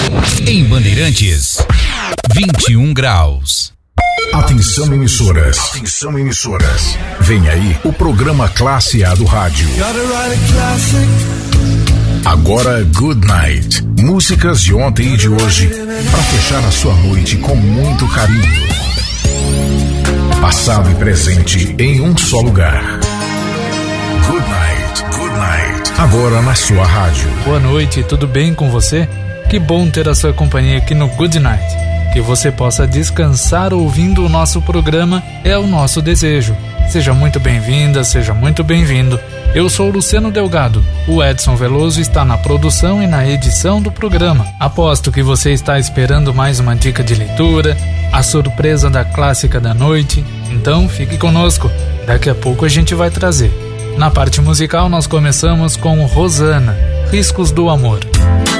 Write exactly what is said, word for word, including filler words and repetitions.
Em Bandeirantes, vinte e um graus. Atenção, emissoras. Atenção, emissoras. Vem aí o programa Classe A do rádio. Agora Good Night. Músicas de ontem e de hoje para fechar a sua noite com muito carinho. Passado e presente em um só lugar. Good Night, Good Night. Agora na sua rádio. Boa noite, tudo bem com você? Que bom ter a sua companhia aqui no Good Night. Que você possa descansar ouvindo o nosso programa é o nosso desejo. Seja muito bem-vinda, seja muito bem-vindo. Eu sou Luciano Delgado. O Edson Veloso está na produção e na edição do programa. Aposto que você está esperando mais uma dica de leitura, a surpresa da clássica da noite. Então fique conosco, daqui a pouco a gente vai trazer. Na parte musical nós começamos com Rosana, Riscos do Amor.